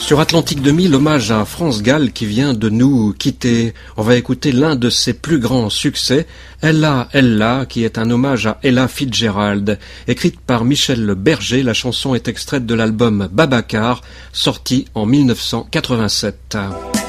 Sur Atlantique 2000, hommage à France Gall qui vient de nous quitter. On va écouter l'un de ses plus grands succès, Ella, Ella, qui est un hommage à Ella Fitzgerald. Écrite par Michel Berger, la chanson est extraite de l'album Babacar, sorti en 1987.